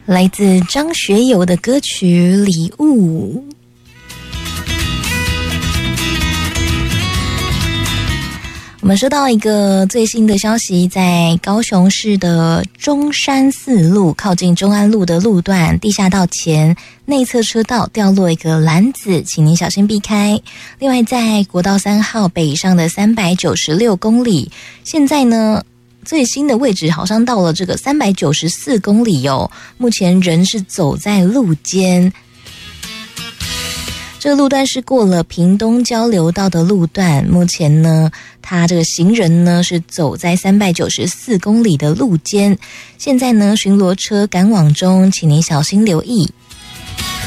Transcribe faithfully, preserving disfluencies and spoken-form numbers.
来自张学友的歌曲《礼物》。我们收到一个最新的消息，在高雄市的中山四路靠近中安路的路段地下道前内侧车道掉落一个篮子，请您小心避开。另外在国道三号北上的三百九十六公里，现在呢最新的位置好像到了这个三百九十四公里哦，目前人是走在路肩。这个路段是过了屏东交流道的路段，目前呢他这个行人呢是走在三百九十四公里的路肩，现在呢巡逻车赶往中，请您小心留意。